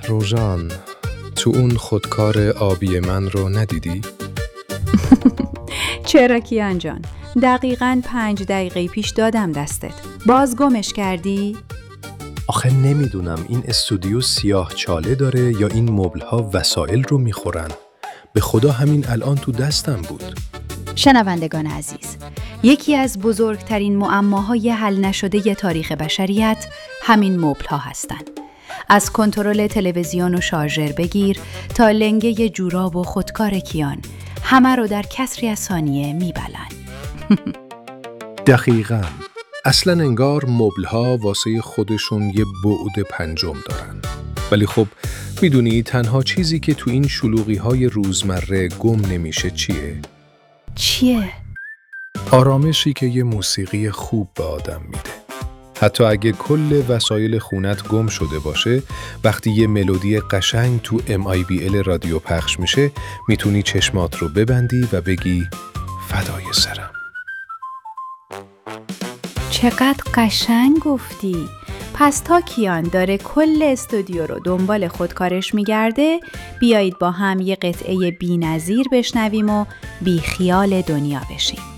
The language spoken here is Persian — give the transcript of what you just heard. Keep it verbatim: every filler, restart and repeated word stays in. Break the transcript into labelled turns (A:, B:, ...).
A: روژان، تو اون خودکار آبی من رو ندیدی؟
B: چرا کیان جان؟ دقیقاً پنج دقیقه پیش دادم دستت. باز گمش کردی؟
A: آخه نمیدونم این استودیو سیاه چاله داره یا این مبل‌ها وسایل رو میخورن. به خدا همین الان تو دستم بود.
B: شنوندگان عزیز، یکی از بزرگترین معماهای حل نشده ی تاریخ بشریت همین مبل‌ها هستند. از کنترل تلویزیون و شارژر بگیر تا لنگه جوراب و خودکار کیان، همه رو در کسری از ثانیه میبلن.
A: دقیقاً. اصلاً انگار مبل‌ها واسه خودشون یه بعد پنجم دارن. ولی خب میدونی تنها چیزی که تو این شلوغی‌های روزمره گم نمیشه چیه؟
B: چیه؟
A: آرامشی که یه موسیقی خوب به آدم میده. حتی اگه کل وسایل خونت گم شده باشه، وقتی یه ملودی قشنگ تو ام آی بی ال رادیو پخش میشه، میتونی چشمات رو ببندی و بگی فدای سرم.
B: چقدر قشنگ گفتی. پس تا کیان داره کل استودیو رو دنبال خودکارش میگرده، بیایید با هم یه قطعه بی‌نظیر بشنویم و بی خیال دنیا بشیم.